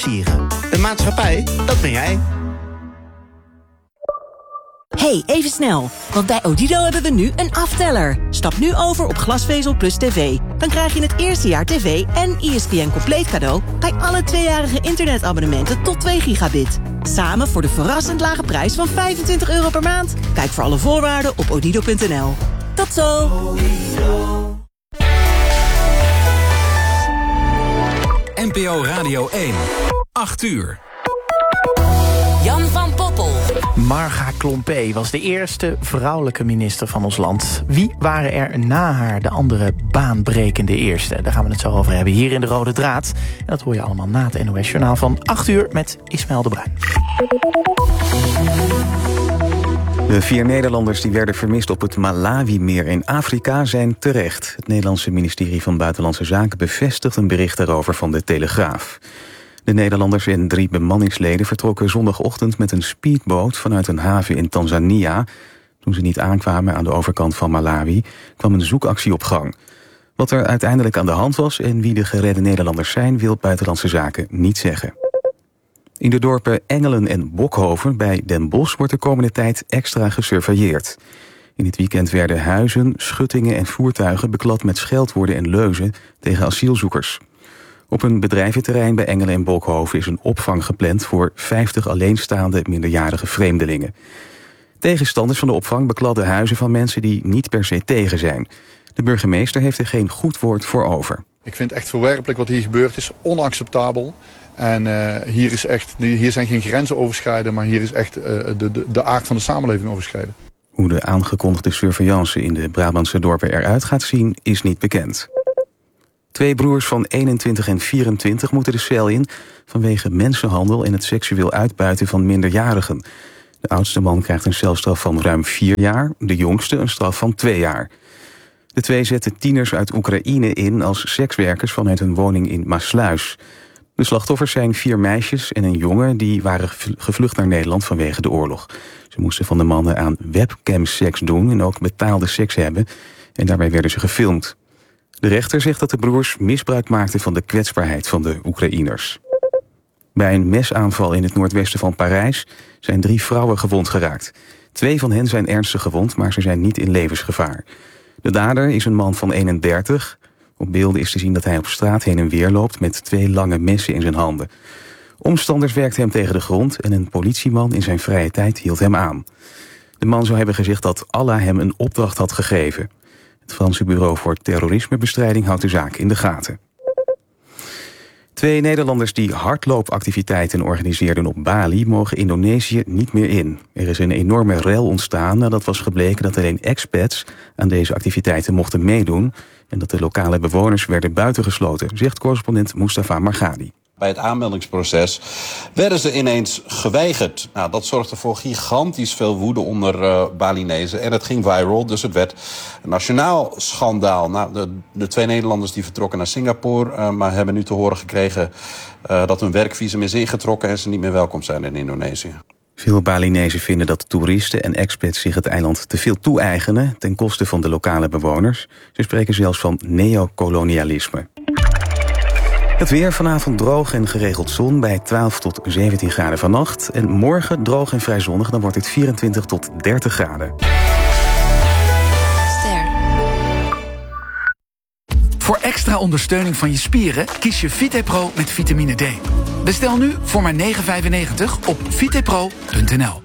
Een maatschappij, dat ben jij. Hey, even snel. Want bij Odido hebben we nu een afteller. Stap nu over op glasvezel plus tv. Dan krijg je het eerste jaar tv en ESPN compleet cadeau bij alle 2-jarige internetabonnementen tot 2 gigabit. Samen voor de verrassend lage prijs van €25 per maand. Kijk voor alle voorwaarden op odido.nl. Tot zo! NPO Radio 1. 8 uur. Jan van Poppel. Marga Klompé was de eerste vrouwelijke minister van ons land. Wie waren er na haar de andere baanbrekende eerste? Daar gaan we het zo over hebben hier in de Rode Draad. En dat hoor je allemaal na het NOS-journaal van 8 uur met Ismaël de Bruin. De 4 Nederlanders die werden vermist op het Malawi-meer in Afrika zijn terecht. Het Nederlandse ministerie van Buitenlandse Zaken bevestigt een bericht daarover van de Telegraaf. De Nederlanders en 3 bemanningsleden vertrokken zondagochtend met een speedboot vanuit een haven in Tanzania. Toen ze niet aankwamen aan de overkant van Malawi, kwam een zoekactie op gang. Wat er uiteindelijk aan de hand was en wie de geredde Nederlanders zijn, wil Buitenlandse Zaken niet zeggen. In de dorpen Engelen en Bokhoven bij Den Bosch wordt de komende tijd extra gesurveilleerd. In dit weekend werden huizen, schuttingen en voertuigen beklad met scheldwoorden en leuzen tegen asielzoekers. Op een bedrijventerrein bij Engelen en Bokhoven is een opvang gepland voor 50 alleenstaande minderjarige vreemdelingen. Tegenstanders van de opvang bekladden huizen van mensen die niet per se tegen zijn. De burgemeester heeft er geen goed woord voor over. Ik vind het echt verwerpelijk wat hier gebeurd is, onacceptabel. En hier zijn geen grenzen overschreden, maar hier is echt de aard van de samenleving overschreden. Hoe de aangekondigde surveillance in de Brabantse dorpen eruit gaat zien, is niet bekend. 2 broers van 21 en 24 moeten de cel in vanwege mensenhandel en het seksueel uitbuiten van minderjarigen. De oudste man krijgt een celstraf van ruim 4 jaar, de jongste een straf van 2 jaar. De 2 zetten tieners uit Oekraïne in als sekswerkers vanuit hun woning in Maassluis. De slachtoffers zijn 4 meisjes en een jongen die waren gevlucht naar Nederland vanwege de oorlog. Ze moesten van de mannen aan webcam-seks doen en ook betaalde seks hebben. En daarbij werden ze gefilmd. De rechter zegt dat de broers misbruik maakten van de kwetsbaarheid van de Oekraïners. Bij een mesaanval in het noordwesten van Parijs zijn 3 vrouwen gewond geraakt. 2 van hen zijn ernstig gewond, maar ze zijn niet in levensgevaar. De dader is een man van 31. Op beelden is te zien dat hij op straat heen en weer loopt met 2 lange messen in zijn handen. Omstanders werkten hem tegen de grond en een politieman in zijn vrije tijd hield hem aan. De man zou hebben gezegd dat Allah hem een opdracht had gegeven. Het Franse Bureau voor Terrorismebestrijding houdt de zaak in de gaten. 2 Nederlanders die hardloopactiviteiten organiseerden op Bali mogen Indonesië niet meer in. Er is een enorme rel ontstaan nadat was gebleken dat alleen expats aan deze activiteiten mochten meedoen en dat de lokale bewoners werden buitengesloten, zegt correspondent Mustafa Margadi. Bij het aanmeldingsproces werden ze ineens geweigerd. Nou, dat zorgde voor gigantisch veel woede onder Balinezen. En het ging viral, dus het werd een nationaal schandaal. Nou, de 2 Nederlanders die vertrokken naar Singapore, maar hebben nu te horen gekregen dat hun werkvisum is ingetrokken en ze niet meer welkom zijn in Indonesië. Veel Balinezen vinden dat toeristen en expats zich het eiland te veel toe-eigenen ten koste van de lokale bewoners. Ze spreken zelfs van neocolonialisme. Het weer vanavond droog en geregeld zon bij 12 tot 17 graden vannacht. En morgen droog en vrij zonnig, dan wordt het 24 tot 30 graden. Voor extra ondersteuning van je spieren kies je VitePro met vitamine D. Bestel nu voor maar €9,95 op vitepro.nl.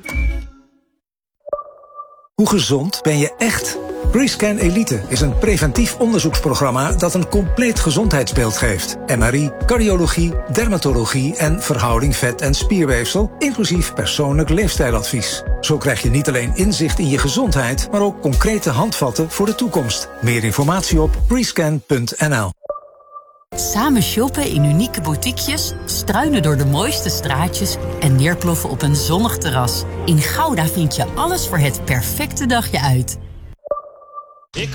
Hoe gezond ben je echt? Prescan Elite is een preventief onderzoeksprogramma dat een compleet gezondheidsbeeld geeft. MRI, cardiologie, dermatologie en verhouding vet- en spierweefsel, inclusief persoonlijk leefstijladvies. Zo krijg je niet alleen inzicht in je gezondheid, maar ook concrete handvatten voor de toekomst. Meer informatie op prescan.nl. Samen shoppen in unieke boutiquejes, struinen door de mooiste straatjes en neerploffen op een zonnig terras. In Gouda vind je alles voor het perfecte dagje uit.